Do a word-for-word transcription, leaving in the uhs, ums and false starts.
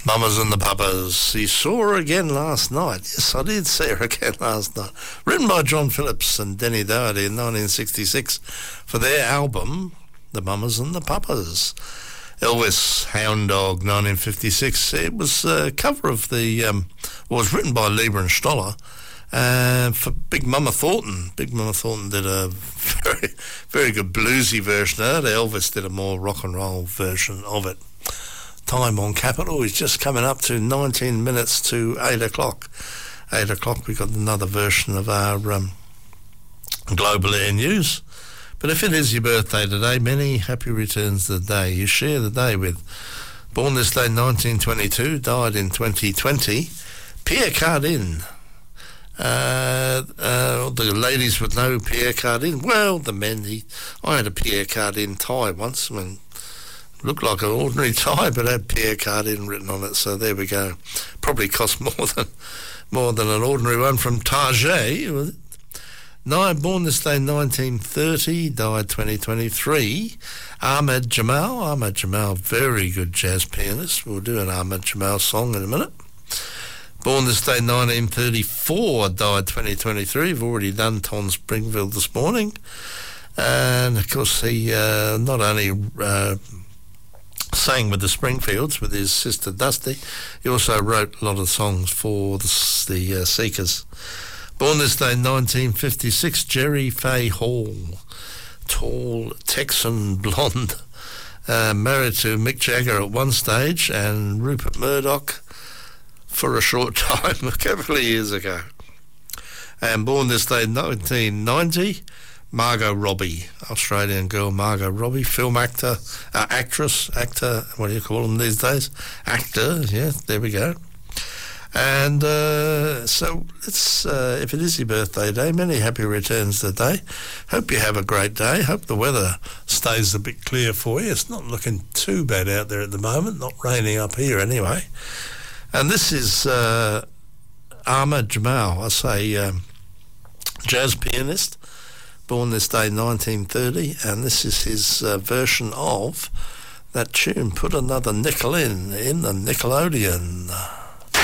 Mamas and the Papas. You saw her again last night. Yes, I did see her again last night. Written by John Phillips and Denny Doherty in nineteen sixty-six for their album, The Mamas and the Papas. Elvis, Hound Dog, nineteen fifty-six. It was a cover of the, um, well, it was written by Lieber and Stoller uh, for Big Mama Thornton. Big Mama Thornton did a very, very good bluesy version of it. Elvis did a more rock and roll version of it. Time on Capital is just coming up to nineteen minutes to eight o'clock. eight o'clock we got another version of our um, Global Air News. But if it is your birthday today, many happy returns of the day. You share the day with, born this day nineteen twenty-two, died in twenty twenty, Pierre Cardin. Uh, uh, the ladies would know Pierre Cardin. Well, the men, he, I had a Pierre Cardin tie once. I mean, looked like an ordinary tie, but had Pierre Cardin written on it. So there we go. Probably cost more than more than an ordinary one from Target. Was it? No, born this day nineteen thirty, died twenty twenty-three. Ahmed Jamal. Ahmed Jamal, very good jazz pianist. We'll do an Ahmed Jamal song in a minute. Born this day nineteen thirty-four, died twenty twenty-three. We've already done Tom Springfield this morning. And of course, he uh, not only uh, sang with the Springfields with his sister Dusty, he also wrote a lot of songs for the, the uh, Seekers. Born this day nineteen fifty-six, Jerry Fay Hall, tall Texan blonde, uh, married to Mick Jagger at one stage and Rupert Murdoch for a short time a couple of years ago. And born this day nineteen ninety, Margot Robbie, Australian girl Margot Robbie, film actor, uh, actress, actor, what do you call them these days? Actor, yeah, there we go. And uh, so, it's, uh, if it is your birthday day, many happy returns today. Hope you have a great day. Hope the weather stays a bit clear for you. It's not looking too bad out there at the moment, not raining up here anyway. And this is uh, Ahmed Jamal, I say um, jazz pianist, born this day nineteen thirty, and this is his uh, version of that tune, Put Another Nickel In, in the Nickelodeon.